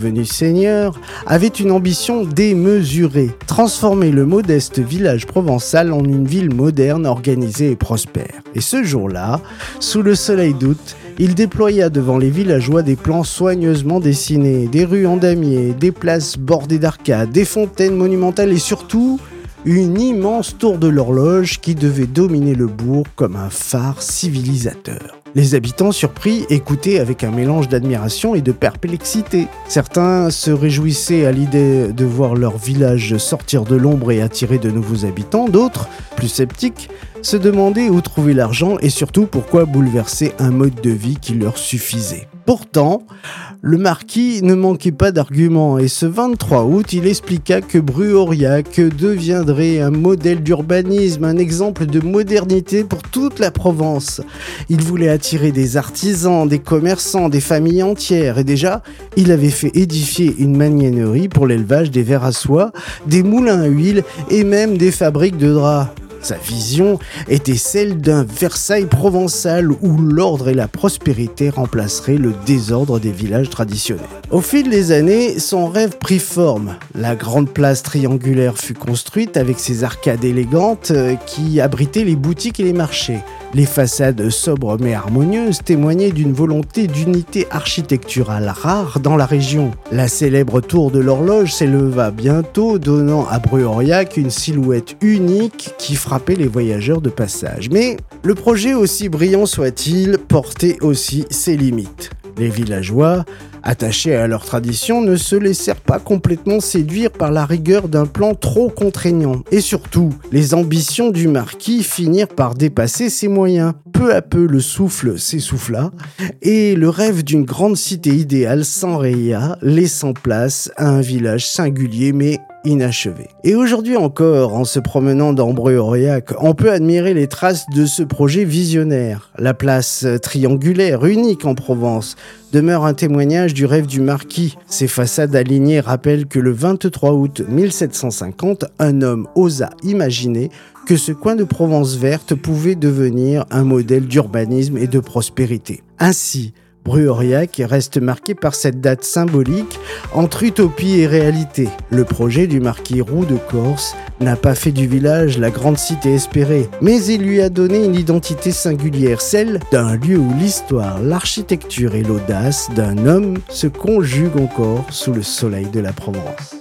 devenu seigneur, avait une ambition démesurée, transformer le modeste village provençal en une ville moderne, organisée et prospère. Et ce jour-là, sous le soleil d'août, il déploya devant les villageois des plans soigneusement dessinés, des rues en damier, des places bordées d'arcades, des fontaines monumentales et surtout une immense tour de l'horloge qui devait dominer le bourg comme un phare civilisateur. Les habitants surpris écoutaient avec un mélange d'admiration et de perplexité. Certains se réjouissaient à l'idée de voir leur village sortir de l'ombre et attirer de nouveaux habitants. D'autres, plus sceptiques, se demandaient où trouver l'argent et surtout pourquoi bouleverser un mode de vie qui leur suffisait. Pourtant, le marquis ne manquait pas d'arguments et ce 23 août, il expliqua que Bruauriac deviendrait un modèle d'urbanisme, un exemple de modernité pour toute la Provence. Il voulait attirer des artisans, des commerçants, des familles entières et déjà, il avait fait édifier une magnanerie pour l'élevage des vers à soie, des moulins à huile et même des fabriques de draps. Sa vision était celle d'un Versailles provençal où l'ordre et la prospérité remplaceraient le désordre des villages traditionnels. Au fil des années, son rêve prit forme. La grande place triangulaire fut construite avec ses arcades élégantes qui abritaient les boutiques et les marchés. Les façades sobres mais harmonieuses témoignaient d'une volonté d'unité architecturale rare dans la région. La célèbre tour de l'horloge s'éleva bientôt, donnant à Bruauriac une silhouette unique qui frappait les voyageurs de passage. Mais le projet, aussi brillant soit-il, portait aussi ses limites. Les villageois, attachés à leur tradition, ne se laissèrent pas complètement séduire par la rigueur d'un plan trop contraignant. Et surtout, les ambitions du marquis finirent par dépasser ses moyens. Peu à peu, le souffle s'essouffla et le rêve d'une grande cité idéale s'enraya, laissant place à un village singulier mais inachevé. Et aujourd'hui encore, en se promenant dans Bruauriac, on peut admirer les traces de ce projet visionnaire. La place triangulaire, unique en Provence, demeure un témoignage du rêve du marquis. Ses façades alignées rappellent que le 23 août 1750, un homme osa imaginer que ce coin de Provence verte pouvait devenir un modèle d'urbanisme et de prospérité. Ainsi, Bruauriac reste marqué par cette date symbolique entre utopie et réalité. Le projet du marquis Roux de Corse n'a pas fait du village la grande cité espérée, mais il lui a donné une identité singulière, celle d'un lieu où l'histoire, l'architecture et l'audace d'un homme se conjuguent encore sous le soleil de la Provence.